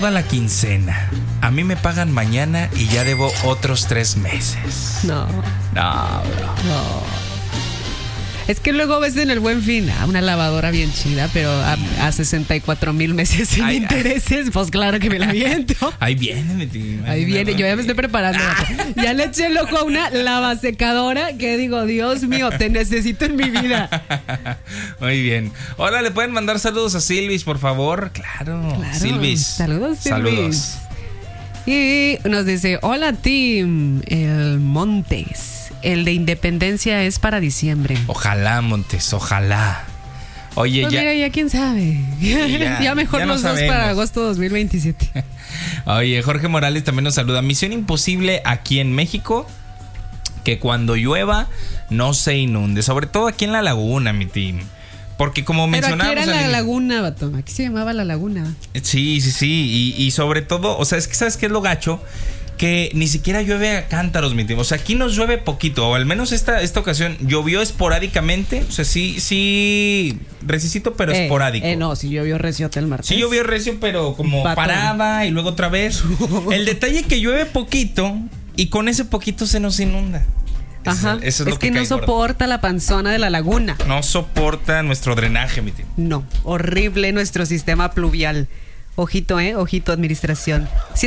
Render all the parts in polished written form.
toda la quincena. A mí me pagan mañana y ya debo otros 3 meses. No. No, bro. No. Es que luego ves en el Buen Fin una lavadora bien chida, pero a 64,000 meses sin intereses, pues claro que me la aviento. Ahí viene, mi tío. Ahí viene, yo ya me estoy preparando. Ya le eché el ojo a una lavasecadora que digo, Dios mío, te necesito en mi vida. Muy bien. Hola, ¿le pueden mandar saludos a Silvis, por favor? Claro. Silvis. Saludos, Silvis. Y nos dice, hola Tim, el Montes. El de Independencia es para diciembre. Ojalá, Montes, ojalá. Oye, pues mira, ya quién sabe. Ya mejor los dos para agosto 2027. Oye, Jorge Morales también nos saluda. Misión imposible aquí en México, que cuando llueva no se inunde. Sobre todo aquí en la laguna, mi team. Porque como mencionábamos... Pero aquí era la laguna, vato. Aquí se llamaba la laguna. Sí. Y sobre todo, o sea, es que ¿sabes qué es lo gacho? Que ni siquiera llueve a cántaros, mi tío. O sea, aquí nos llueve poquito. O al menos esta ocasión llovió esporádicamente. O sea, sí, recicito, pero esporádico. No, sí llovió recio el martes. Sí llovió recio, pero como paraba y luego otra vez. El detalle es que llueve poquito y con ese poquito se nos inunda. Ajá. Eso es lo que no soporta la panzona de la laguna. No soporta nuestro drenaje, mi tío. No, horrible nuestro sistema pluvial. Ojito, ojito, administración.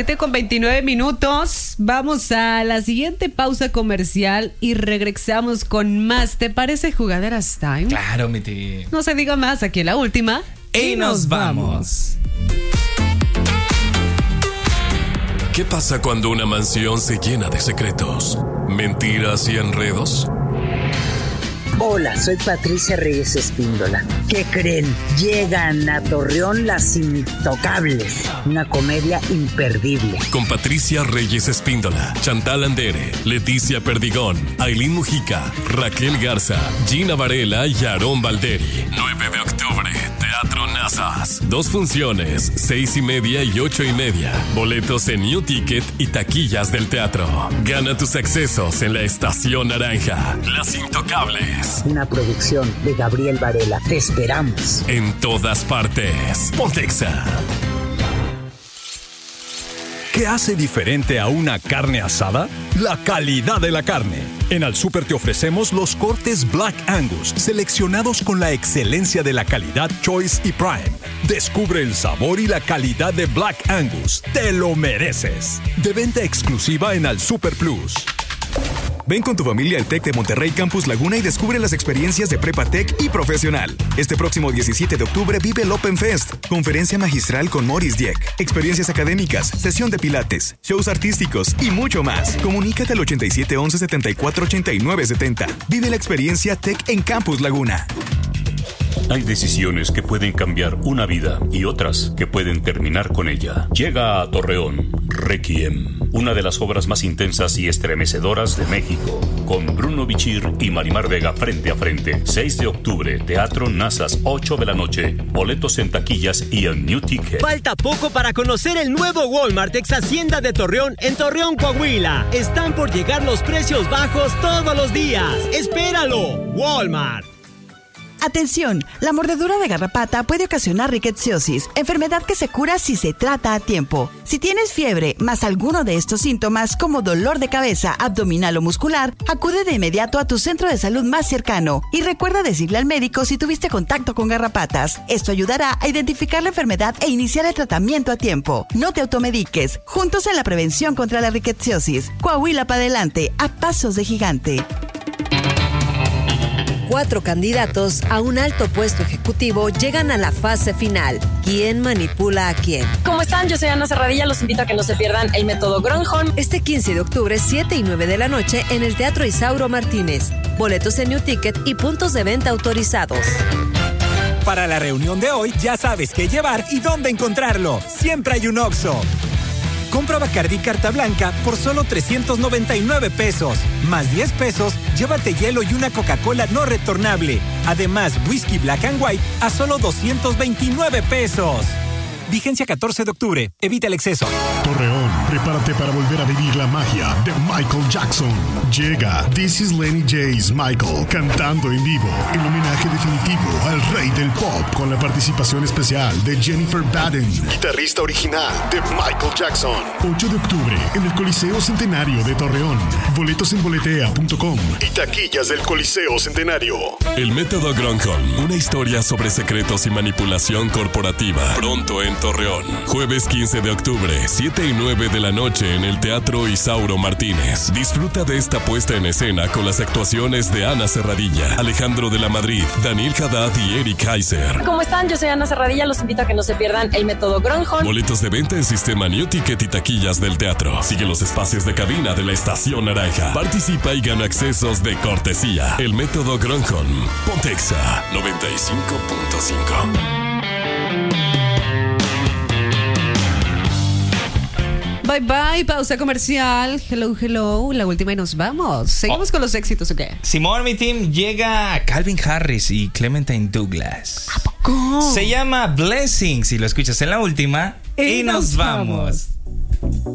7:29. Vamos a la siguiente pausa comercial y regresamos con más. ¿Te parece Jugaderas Time? Claro, mi tío. No se diga más, aquí en la última. Y nos vamos. ¿Qué pasa cuando una mansión se llena de secretos, mentiras y enredos? Hola, soy Patricia Reyes Espíndola. ¿Qué creen? Llegan a Torreón Las Intocables, una comedia imperdible. Con Patricia Reyes Espíndola, Chantal Andere, Leticia Perdigón, Ailín Mujica, Raquel Garza, Gina Varela y Aarón Valderi. 9 de octubre, Teatro Nazas. 2 funciones, 6:30 y 8:30. Boletos en New Ticket y taquillas del teatro. Gana tus accesos en la Estación Naranja. Las Intocables. Una producción de Gabriel Varela. Te esperamos. En todas partes. Pontexa. ¿Qué hace diferente a una carne asada? La calidad de la carne. En Al Súper te ofrecemos los cortes Black Angus, seleccionados con la excelencia de la calidad Choice y Prime. Descubre el sabor y la calidad de Black Angus. ¡Te lo mereces! De venta exclusiva en Al Súper Plus. Ven con tu familia al TEC de Monterrey Campus Laguna y descubre las experiencias de Prepa Tech y Profesional. Este próximo 17 de octubre vive el Open Fest, conferencia magistral con Maurice Dieck, experiencias académicas, sesión de pilates, shows artísticos y mucho más. Comunícate al 8711 74 89 70. Vive la experiencia Tech en Campus Laguna. Hay decisiones que pueden cambiar una vida y otras que pueden terminar con ella. Llega a Torreón Requiem, una de las obras más intensas y estremecedoras de México, con Bruno Bichir y Marimar Vega frente a frente. 6 de octubre, Teatro Nazas, 8 de la noche. Boletos en taquillas y en New Ticket. Falta poco para conocer el nuevo Walmart ex Hacienda de Torreón en Torreón, Coahuila. Están por llegar los precios bajos todos los días. ¡Espéralo! Walmart. Atención, la mordedura de garrapata puede ocasionar rickettsiosis, enfermedad que se cura si se trata a tiempo. Si tienes fiebre más alguno de estos síntomas como dolor de cabeza, abdominal o muscular, acude de inmediato a tu centro de salud más cercano y recuerda decirle al médico si tuviste contacto con garrapatas. Esto ayudará a identificar la enfermedad e iniciar el tratamiento a tiempo. No te automediques, juntos en la prevención contra la rickettsiosis. Coahuila para adelante, a pasos de gigante. 4 candidatos a un alto puesto ejecutivo llegan a la fase final. ¿Quién manipula a quién? ¿Cómo están? Yo soy Ana Serradilla. Los invito a que no se pierdan el método Gronholm. Este 15 de octubre, 7 y 9 de la noche, en el Teatro Isauro Martínez. Boletos en New Ticket y puntos de venta autorizados. Para la reunión de hoy, ya sabes qué llevar y dónde encontrarlo. Siempre hay un Oxxo. Compra Bacardí Carta Blanca por solo 399 pesos. Más 10 pesos, llévate hielo y una Coca-Cola no retornable. Además, whisky Black and White a solo 229 pesos. Vigencia 14 de octubre. Evita el exceso. Torreón, prepárate para volver a vivir la magia de Michael Jackson. Llega This is Lenny J's Michael cantando en vivo. El homenaje definitivo al rey del pop con la participación especial de Jennifer Baden, guitarrista original de Michael Jackson. 8 de octubre en el Coliseo Centenario de Torreón. Boletos en boletea.com y taquillas del Coliseo Centenario. El método Gronholm, una historia sobre secretos y manipulación corporativa. Pronto en Torreón. Jueves 15 de octubre, 7 y 9 de la noche en el Teatro Isauro Martínez. Disfruta de esta puesta en escena con las actuaciones de Ana Serradilla, Alejandro de la Madrid, Daniel Haddad y Eric Kaiser. ¿Cómo están? Yo soy Ana Serradilla. Los invito a que no se pierdan el método Gronholm. Boletos de venta en sistema New Ticket y taquillas del teatro. Sigue los espacios de cabina de la Estación Naranja. Participa y gana accesos de cortesía. El método Gronholm. Pontexa 95.5. Bye bye, pausa comercial. Hello, hello. La última y nos vamos. ¿Seguimos con los éxitos o qué? Simón, mi team, llega Calvin Harris y Clementine Douglas. ¿A poco? Se llama Blessings y lo escuchas en la última y nos vamos.